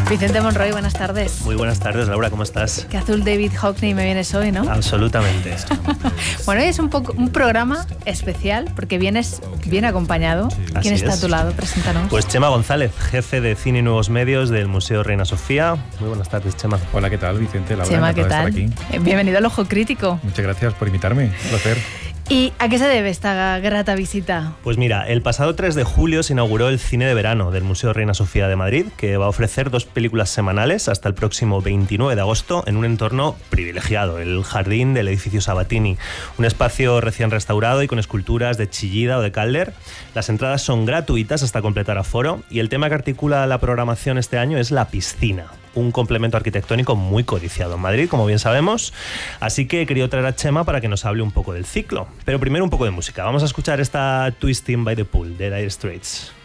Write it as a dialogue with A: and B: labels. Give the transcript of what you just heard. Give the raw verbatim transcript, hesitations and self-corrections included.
A: Vicente Monroy, buenas tardes.
B: Muy buenas tardes, Laura, ¿cómo estás?
A: Qué azul David Hockney me vienes hoy, ¿no?
B: Absolutamente.
A: Bueno, hoy es un, poco, un programa especial porque vienes bien acompañado.
B: Así
A: ¿Quién está
B: es.
A: a tu lado? Preséntanos.
B: Pues Chema González, jefe de Cine y Nuevos Medios del Museo Reina Sofía. Muy buenas tardes, Chema.
C: Hola, ¿qué tal, Vicente? Laura,
A: Chema, ¿qué
C: encantado
A: tal?
C: de estar aquí.
A: Eh, Bienvenido al Ojo Crítico.
C: Muchas gracias por invitarme, un placer.
A: ¿Y a qué se debe esta grata visita?
B: Pues mira, el pasado tres de julio se inauguró el Cine de Verano del Museo Reina Sofía de Madrid, que va a ofrecer dos películas semanales hasta el próximo veintinueve de agosto en un entorno privilegiado, el jardín del edificio Sabatini, un espacio recién restaurado y con esculturas de Chillida o de Calder. Las entradas son gratuitas hasta completar aforo y el tema que articula la programación este año es la piscina, un complemento arquitectónico muy codiciado en Madrid, como bien sabemos. Así que he querido traer a Chema para que nos hable un poco del ciclo. Pero primero un poco de música. Vamos a escuchar esta Twisting by the Pool de Dire Straits.